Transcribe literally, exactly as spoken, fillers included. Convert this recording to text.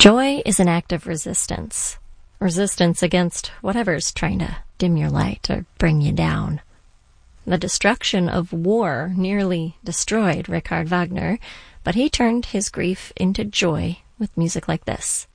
Joy is an act of resistance. Resistance against whatever's trying to dim your light or bring you down. The destruction of war nearly destroyed Richard Wagner, but he turned his grief into joy with music like this.